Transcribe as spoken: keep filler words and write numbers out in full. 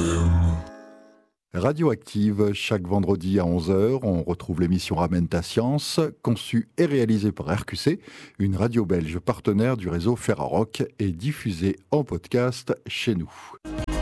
Radioactive, chaque vendredi à onze heures, on retrouve l'émission Ramène ta science, conçue et réalisée par R Q C, une radio belge partenaire du réseau Ferrarock et diffusée en podcast chez nous.